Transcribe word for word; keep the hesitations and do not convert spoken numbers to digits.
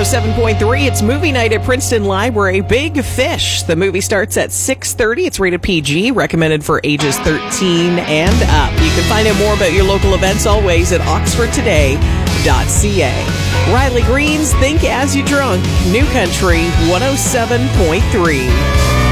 oh seven point three. It's movie night at Princeton Library. Big Fish. The movie starts at six thirty. It's rated P G, recommended for ages thirteen and up. You can find out more about your local events always at oxford today dot c a. Riley Green's Think As You Drunk. New Country one oh seven point three.